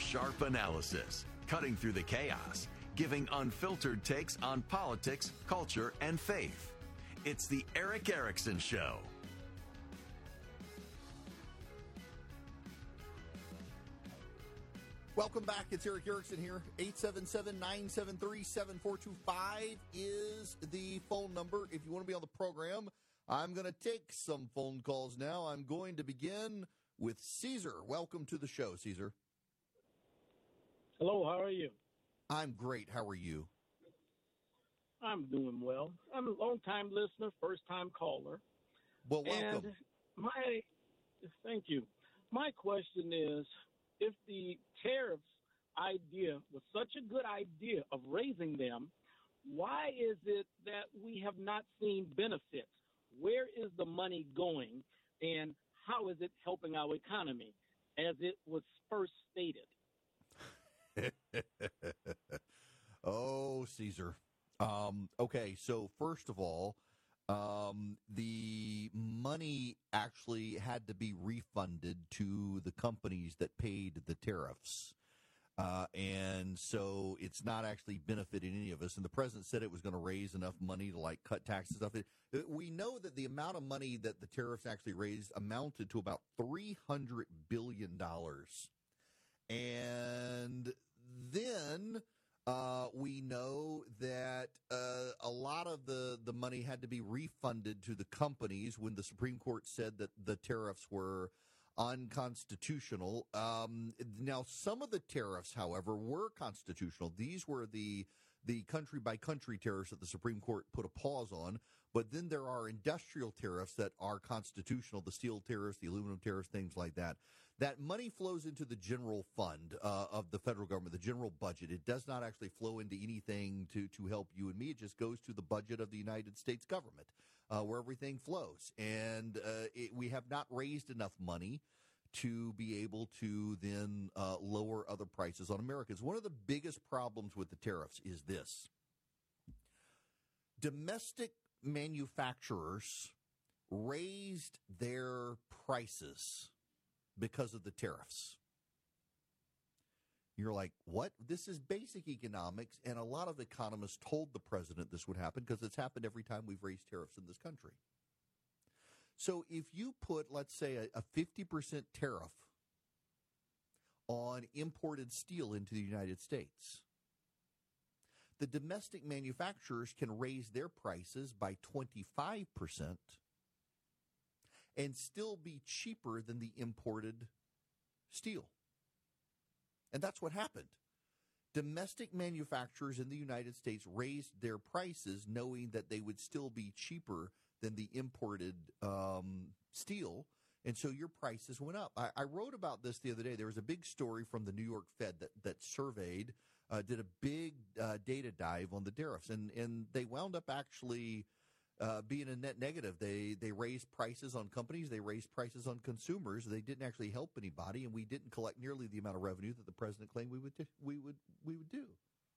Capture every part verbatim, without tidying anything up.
Sharp analysis, cutting through the chaos, giving unfiltered takes on politics, culture, and faith. It's the Erick Erickson Show. Welcome back. It's Erick Erickson here. eight seven seven, nine seven three, seven four two five is the phone number. If you want to be on the program, I'm going to take some phone calls now. I'm going to begin with Caesar. Welcome to the show, Caesar. Hello, how are you? I'm great. How are you? I'm doing well. I'm a long-time listener, first-time caller. Well, welcome. And my, thank you. My question is, if the tariffs idea was such a good idea of raising them, why is it that we have not seen benefits? Where is the money going, and how is it helping our economy, as it was first stated? Oh, Caesar. Um, okay, so first of all, um, the money actually had to be refunded to the companies that paid the tariffs. Uh, and so it's not actually benefiting any of us. And the president said it was going to raise enough money to, like, cut taxes and stuff. It, we know that the amount of money that the tariffs actually raised amounted to about three hundred billion dollars. And then uh, we know that uh, a lot of the, the money had to be refunded to the companies when the Supreme Court said that the tariffs were unconstitutional. Um, now, some of the tariffs, however, were constitutional. These were the the country-by-country tariffs that the Supreme Court put a pause on. But then there are industrial tariffs that are constitutional, the steel tariffs, the aluminum tariffs, things like that. That money flows into the general fund uh, of the federal government, the general budget. It does not actually flow into anything to, to help you and me. It just goes to the budget of the United States government, uh, where everything flows. And uh, it, we have not raised enough money to be able to then uh, lower other prices on Americans. One of the biggest problems with the tariffs is this. Domestic manufacturers raised their prices because of the tariffs. You're like, what? This is basic economics, and a lot of economists told the president this would happen because it's happened every time we've raised tariffs in this country. So if you put, let's say, a, a fifty percent tariff on imported steel into the United States, the domestic manufacturers can raise their prices by twenty-five percent and still be cheaper than the imported steel. And that's what happened. Domestic manufacturers in the United States raised their prices knowing that they would still be cheaper than the imported um, steel, and so your prices went up. I, I wrote about this the other day. There was a big story from the New York Fed that, that surveyed, uh, did a big uh, data dive on the tariffs, and, and they wound up actually uh, being a net negative. They they raised prices on companies. They raised prices on consumers. They didn't actually help anybody, and we didn't collect nearly the amount of revenue that the president claimed we would do, we would we would do.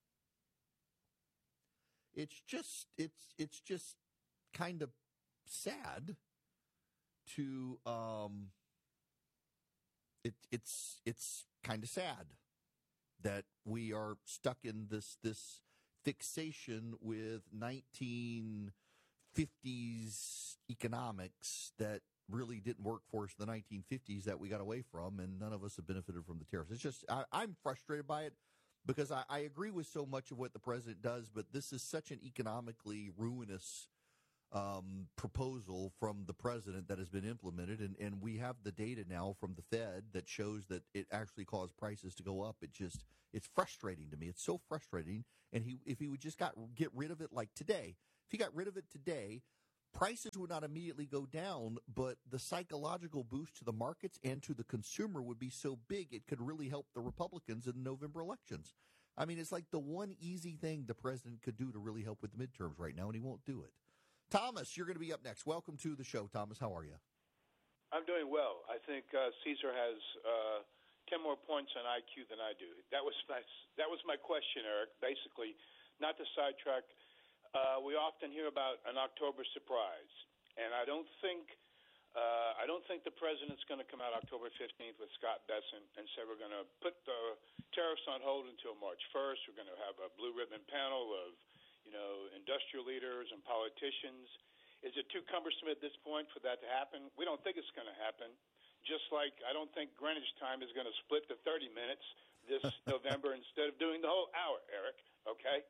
It's just it's it's just kind of sad to um it it's it's kind of sad that we are stuck in this this fixation with nineteen fifties economics that really didn't work for us in the nineteen fifties that we got away from, and none of us have benefited from the tariffs. It's just I, I'm frustrated by it because I, I agree with so much of what the president does, but this is such an economically ruinous Um, proposal from the president that has been implemented, and, and we have the data now from the Fed that shows that it actually caused prices to go up. It just it's frustrating to me. It's so frustrating. And he, if he would just got get rid of it like today, if he got rid of it today, prices would not immediately go down, but the psychological boost to the markets and to the consumer would be so big it could really help the Republicans in the November elections. I mean, it's like the one easy thing the president could do to really help with the midterms right now, and he won't do it. Thomas, you're going to be up next. Welcome to the show, Thomas. How are you? I'm doing well. I think uh, Caesar has uh, ten more points on I Q than I do. That was my, that was my question, Eric. Basically, not to sidetrack, uh, we often hear about an October surprise, and I don't think Uh, I don't think the president's going to come out October fifteenth with Scott Bessent and say we're going to put the tariffs on hold until March first. We're going to have a blue ribbon panel of, you know, industrial leaders and politicians. Is it too cumbersome at this point for that to happen? We don't think it's going to happen. Just like I don't think Greenwich time is going to split to thirty minutes this November instead of doing the whole hour, Eric. Okay?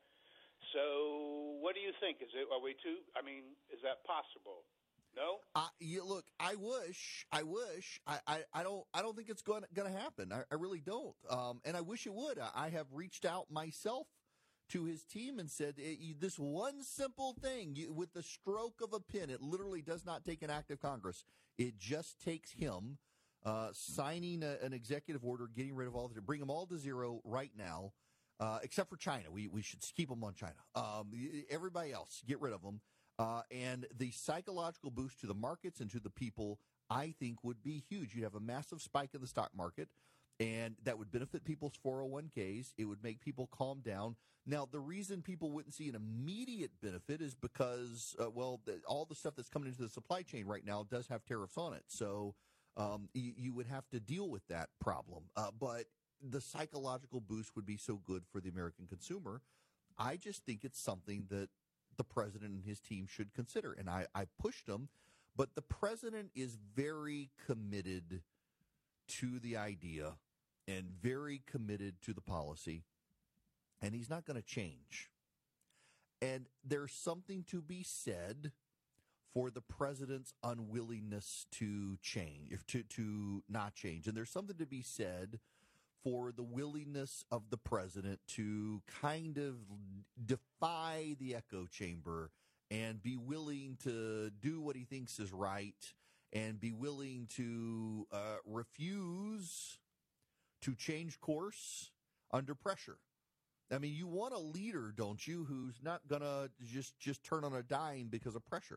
So what do you think? Is it, are we too, I mean, is that possible? No. Uh, you, look, I wish, I wish, I, I, I don't, I don't think it's going to happen. I, I really don't. Um, and I wish it would. I, I have reached out myself to his team and said this one simple thing you, with the stroke of a pen. It literally does not take an act of Congress. It just takes him uh, signing a, an executive order, getting rid of all the, bring them all to zero right now, uh, except for China. We we should keep them on China. Um, everybody else, get rid of them. Uh, and the psychological boost to the markets and to the people, I think, would be huge. You'd have a massive spike in the stock market, and that would benefit people's four oh one k's. It would make people calm down. Now, the reason people wouldn't see an immediate benefit is because, uh, well, the, all the stuff that's coming into the supply chain right now does have tariffs on it. So um, you, you would have to deal with that problem. Uh, but the psychological boost would be so good for the American consumer. I just think it's something that the president and his team should consider. And I, I pushed them, but the president is very committed to the idea and very committed to the policy, and he's not going to change. And there's something to be said for the president's unwillingness to change, if to, to not change. And there's something to be said for the willingness of the president to kind of defy the echo chamber and be willing to do what he thinks is right and be willing to uh, refuse to change course under pressure. I mean, you want a leader, don't you, who's not going to just, just turn on a dime because of pressure.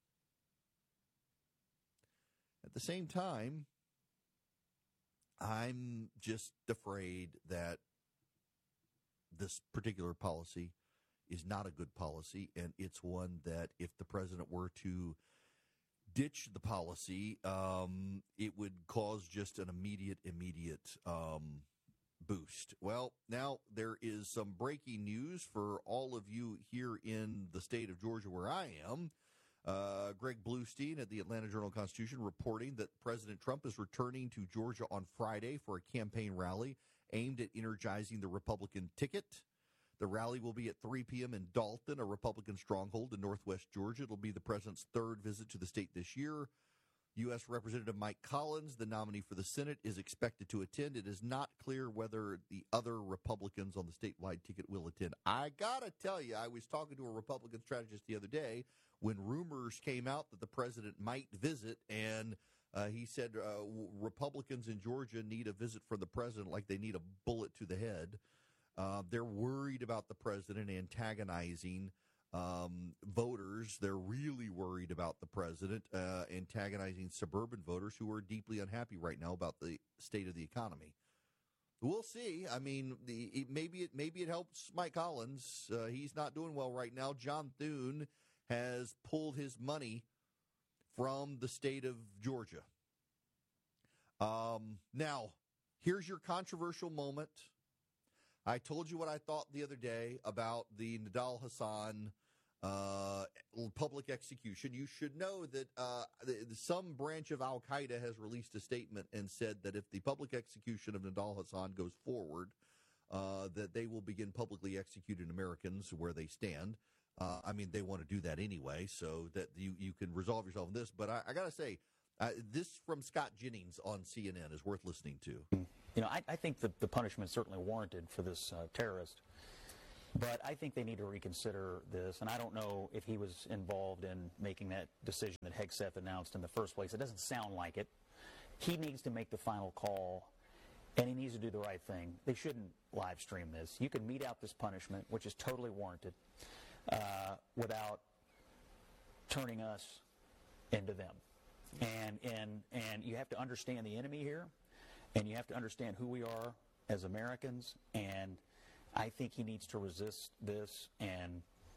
At the same time, I'm just afraid that this particular policy is not a good policy, and it's one that if the president were to ditch the policy, um, it would cause just an immediate, immediate um, boost. Well, now there is some breaking news for all of you here in the state of Georgia where I am. Uh, Greg Bluestein at the Atlanta Journal-Constitution reporting that President Trump is returning to Georgia on Friday for a campaign rally aimed at energizing the Republican ticket. The rally will be at three p.m. in Dalton, a Republican stronghold in northwest Georgia. It'll be the president's third visit to the state this year. U S. Representative Mike Collins, the nominee for the Senate, is expected to attend. It is not clear whether the other Republicans on the statewide ticket will attend. I got to tell you, I was talking to a Republican strategist the other day when rumors came out that the president might visit, and uh, he said uh, Republicans in Georgia need a visit from the president like they need a bullet to the head. Uh, they're worried about the president antagonizing um, voters. They're really worried about the president uh, antagonizing suburban voters who are deeply unhappy right now about the state of the economy. We'll see. I mean, the, it, maybe it maybe it helps Mike Collins. Uh, he's not doing well right now. John Thune has pulled his money from the state of Georgia. Um, now, here's your controversial moment. I told you what I thought the other day about the Nidal Hasan uh, public execution. You should know that uh, some branch of Al-Qaeda has released a statement and said that if the public execution of Nidal Hasan goes forward, uh, that they will begin publicly executing Americans where they stand. Uh, I mean, they want to do that anyway, so that you, you can resolve yourself in this. But I, I got to say, uh, this from Scott Jennings on C N N is worth listening to. You know, I, I think the, the punishment is certainly warranted for this uh, terrorist. But I think they need to reconsider this. And I don't know if he was involved in making that decision that Hegseth announced in the first place. It doesn't sound like it. He needs to make the final call, and he needs to do the right thing. They shouldn't live stream this. You can mete out this punishment, which is totally warranted, uh, without turning us into them. And, and, and you have to understand the enemy here. And you have to understand who we are as Americans, and I think he needs to resist this and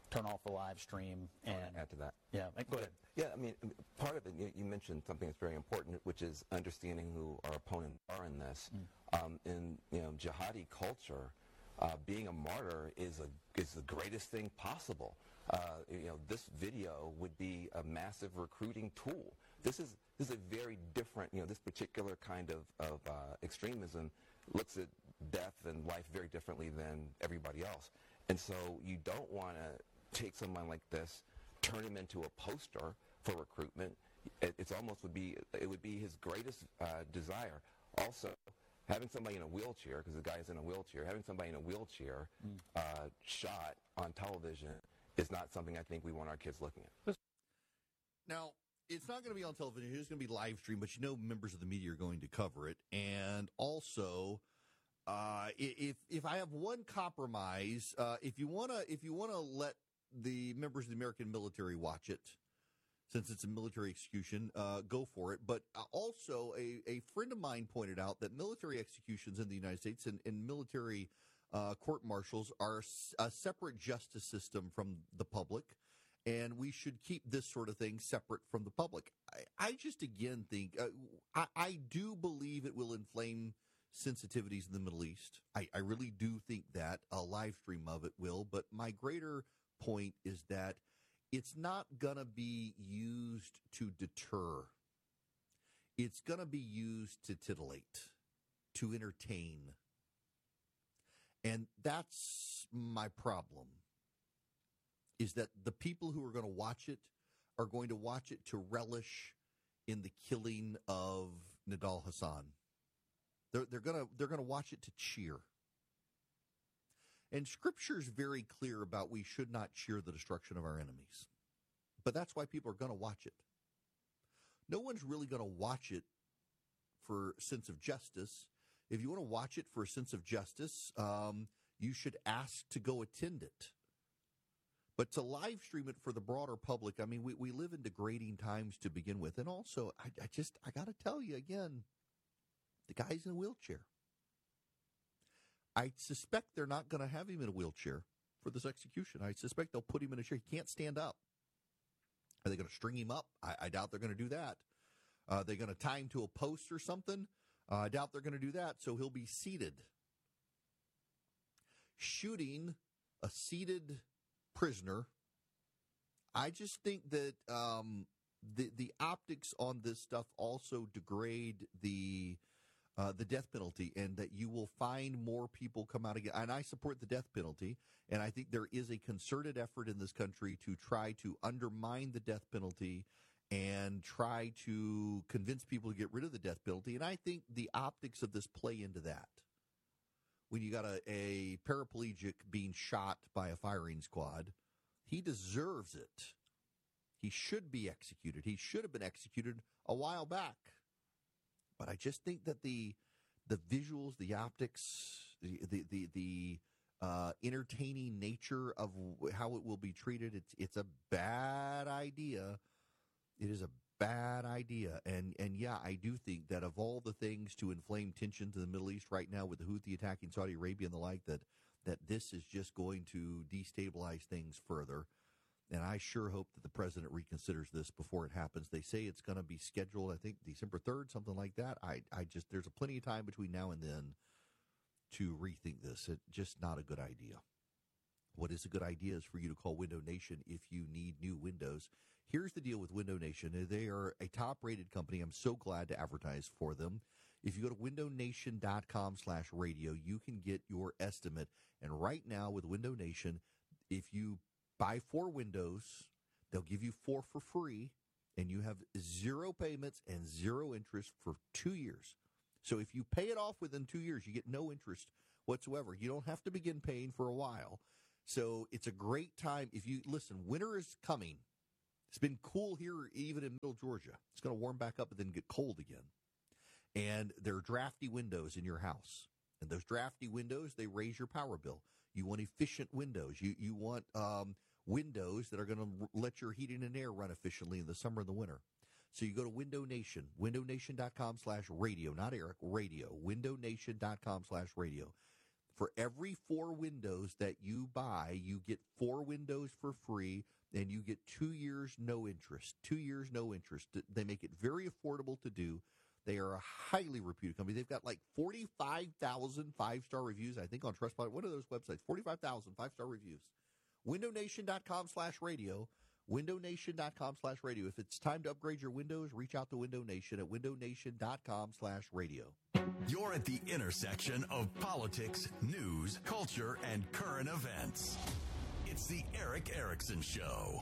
turn off the live stream and add to that. Yeah, go ahead. Yeah, I mean, part of it, you, you mentioned something that's very important, which is understanding who our opponents are in this. Mm. Um, in you know jihadi culture, uh, being a martyr is a is the greatest thing possible. Uh, you know, this video would be a massive recruiting tool. This is this is a very different, you know, this particular kind of of uh, extremism looks at death and life very differently than everybody else. And so you don't want to take someone like this, turn him into a poster for recruitment. It, it's almost would be it would be his greatest uh, desire. Also, having somebody in a wheelchair, because the guy is in a wheelchair, having somebody in a wheelchair mm. uh, shot on television is not something I think we want our kids looking at. Now, it's not going to be on television. It's going to be live streamed, but you know members of the media are going to cover it. And also, uh, if if I have one compromise, uh, if you want to if you want to let the members of the American military watch it, since it's a military execution, uh, go for it. But also, a, a friend of mine pointed out that military executions in the United States and, and military uh, court-martials are a separate justice system from the public, and we should keep this sort of thing separate from the public. I, I just, again, think, uh, I, I do believe it will inflame sensitivities in the Middle East. I, I really do think that. A live stream of it will. But my greater point is that it's not going to be used to deter. It's going to be used to titillate, to entertain. And that's my problem, is that the people who are going to watch it are going to watch it to relish in the killing of Nidal Hasan. They're, they're going to they're going to watch it to cheer. And Scripture is very clear about we should not cheer the destruction of our enemies. But that's why people are going to watch it. No one's really going to watch it for a sense of justice. If you want to watch it for a sense of justice, um, you should ask to go attend it. But to live stream it for the broader public, I mean, we, we live in degrading times to begin with. And also, I, I just, I got to tell you again, the guy's in a wheelchair. I suspect they're not going to have him in a wheelchair for this execution. I suspect they'll put him in a chair. He can't stand up. Are they going to string him up? I, I doubt they're going to do that. Uh, are they going to tie him to a post or something? Uh, I doubt they're going to do that, so he'll be seated. Shooting a seated prisoner, I just think that um, the the optics on this stuff also degrade the uh, the death penalty, and that you will find more people come out again. And I support the death penalty, and I think there is a concerted effort in this country to try to undermine the death penalty and try to convince people to get rid of the death penalty. And I think the optics of this play into that. When you got a, a paraplegic being shot by a firing squad, he deserves it. He should be executed. He should have been executed a while back. But I just think that the the visuals, the optics, the the the, the uh, entertaining nature of how it will be treated, it's it's a bad idea. It is a bad idea. And, and yeah, I do think that of all the things to inflame tensions in the Middle East right now with the Houthi attacking Saudi Arabia and the like, that, that this is just going to destabilize things further. And I sure hope that the president reconsiders this before it happens. They say it's going to be scheduled, I think, December third, something like that. I, I just, there's a plenty of time between now and then to rethink this. It's just not a good idea. What is a good idea is for you to call Window Nation if you need new windows. Here's the deal with Window Nation. They are a top-rated company. I'm so glad to advertise for them. If you go to window nation dot com slash radio, you can get your estimate. And right now with Window Nation, if you buy four windows, they'll give you four for free, and you have zero payments and zero interest for two years. So if you pay it off within two years, you get no interest whatsoever. You don't have to begin paying for a while. So it's a great time. If you listen, winter is coming. It's been cool here, even in middle Georgia. It's going to warm back up and then get cold again. And there are drafty windows in your house. And those drafty windows, they raise your power bill. You want efficient windows. You you want um, windows that are going to let your heating and air run efficiently in the summer and the winter. So you go to Window Nation, window nation dot com slash radio, not Eric, radio, window nation dot com slash radio. For every four windows that you buy, you get four windows for free, and you get two years no interest. Two years no interest. They make it very affordable to do. They are a highly reputed company. They've got like forty-five thousand five-star reviews, I think, on Trustpilot. One of those websites, forty-five thousand five-star reviews. window nation dot com slash radio. window nation dot com slash radio. If it's time to upgrade your windows, reach out to Window Nation at window nation dot com slash radio. You're at the intersection of politics, news, culture, and current events. It's the Erick Erickson Show.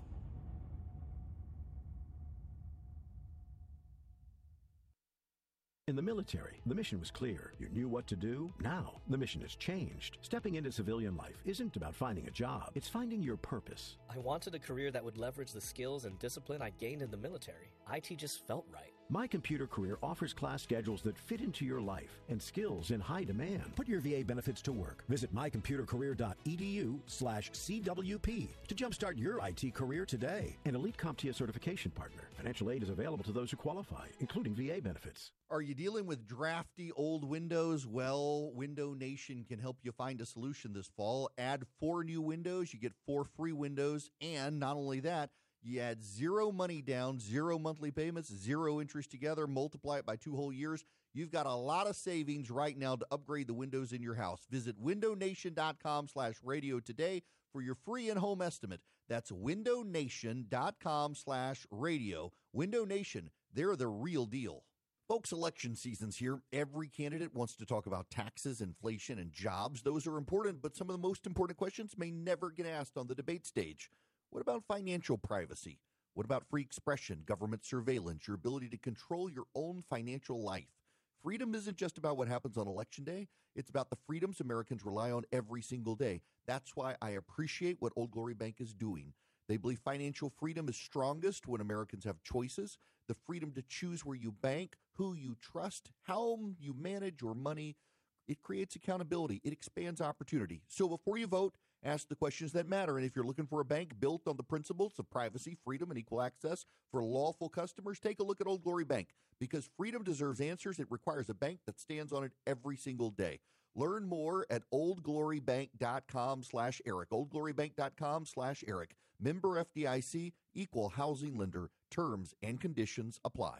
In the military, the mission was clear. You knew what to do. Now, the mission has changed. Stepping into civilian life isn't about finding a job. It's finding your purpose. I wanted a career that would leverage the skills and discipline I gained in the military. I T just felt right. My Computer Career offers class schedules that fit into your life and skills in high demand. Put your V A benefits to work. Visit my computer career dot e d u slash C W P to jumpstart your I T career today. An elite CompTIA certification partner. Financial aid is available to those who qualify, including V A benefits. Are you dealing with drafty old windows? Well, Window Nation can help you find a solution this fall. Add four new windows, you get four free windows, and not only that, you add zero money down, zero monthly payments, zero interest together, multiply it by two whole years. You've got a lot of savings right now to upgrade the windows in your house. Visit window nation dot com slash radio today for your free in-home estimate. That's window nation dot com slash radio. Window Nation, they're the real deal. Folks, election season's here. Every candidate wants to talk about taxes, inflation, and jobs. Those are important, but some of the most important questions may never get asked on the debate stage. What about financial privacy? What about free expression, government surveillance, your ability to control your own financial life? Freedom isn't just about what happens on Election Day. It's about the freedoms Americans rely on every single day. That's why I appreciate what Old Glory Bank is doing. They believe financial freedom is strongest when Americans have choices, the freedom to choose where you bank, who you trust, how you manage your money. It creates accountability. It expands opportunity. So before you vote, ask the questions that matter. And if you're looking for a bank built on the principles of privacy, freedom, and equal access for lawful customers, take a look at Old Glory Bank. Because freedom deserves answers, it requires a bank that stands on it every single day. Learn more at oldglorybank.com slash Eric. oldglorybank.com slash Eric. Member F D I C, equal housing lender. Terms and conditions apply.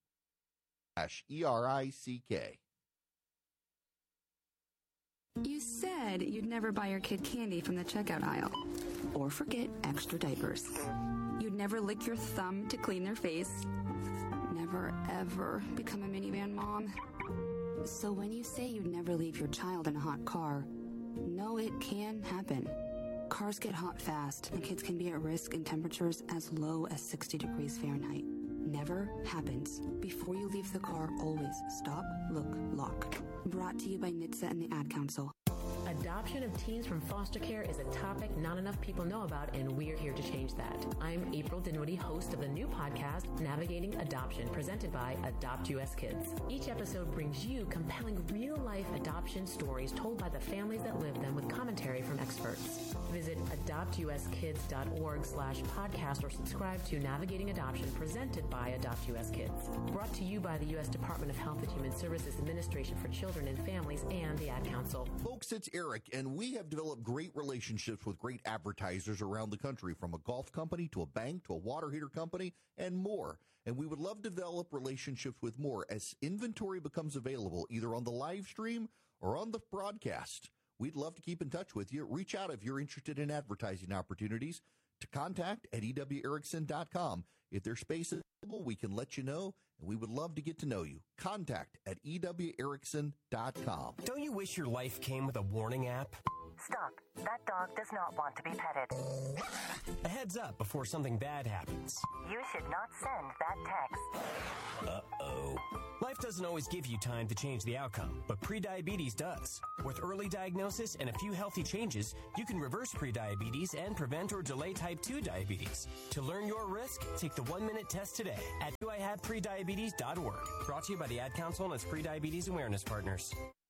E R I C K. You said you'd never buy your kid candy from the checkout aisle. Or forget extra diapers. You'd never lick your thumb to clean their face. Never, ever become a minivan mom. So when you say you'd never leave your child in a hot car, no, it can happen. Cars get hot fast, and kids can be at risk in temperatures as low as sixty degrees Fahrenheit. Never happens. Before you leave the car, always stop, look, lock. Brought to you by N H T S A and the Ad Council. Adoption of teens from foster care is a topic not enough people know about, and we're here to change that. I'm April Dinwiddie, host of the new podcast, Navigating Adoption, presented by Adopt U S Kids. Each episode brings you compelling real-life adoption stories told by the families that live them with commentary from experts. Visit adopt u s kids dot org slash podcast or subscribe to Navigating Adoption, presented by Adopt U S Kids. Brought to you by the U S Department of Health and Human Services Administration for Children and Families and the Ad Council. Folks, it's Eric, and we have developed great relationships with great advertisers around the country, from a golf company to a bank to a water heater company and more. And we would love to develop relationships with more as inventory becomes available, either on the live stream or on the broadcast. We'd love to keep in touch with you. Reach out if you're interested in advertising opportunities to contact at e w erickson dot com. If there's space available, we can let you know, and we would love to get to know you. Contact at e w erickson dot com. Don't you wish your life came with a warning app? Stop. That dog does not want to be petted. A heads up before something bad happens. You should not send that text. Uh-oh. Life doesn't always give you time to change the outcome, but prediabetes does. With early diagnosis and a few healthy changes, you can reverse prediabetes and prevent or delay type two diabetes. To learn your risk, take the one-minute test today at do I have prediabetes dot org. Brought to you by the Ad Council and its prediabetes awareness partners.